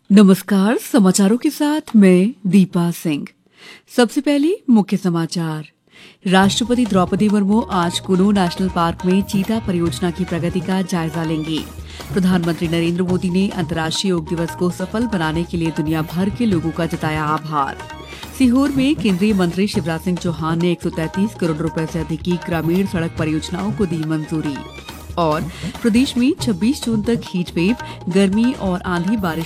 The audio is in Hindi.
नमस्कार। समाचारों के साथ मैं दीपा सिंह। सबसे पहले मुख्य समाचार। राष्ट्रपति द्रौपदी मुर्मू आज कुनो नेशनल पार्क में चीता परियोजना की प्रगति का जायजा लेंगी। प्रधानमंत्री नरेंद्र मोदी ने अंतर्राष्ट्रीय योग दिवस को सफल बनाने के लिए दुनिया भर के लोगों का जताया आभार। सीहोर में केंद्रीय मंत्री शिवराज सिंह चौहान ने 133 करोड़ रुपए से अधिक की ग्रामीण सड़क परियोजनाओं को दी मंजूरी। और प्रदेश में 26 जून तक हीट वेव, गर्मी और आंधी बारिश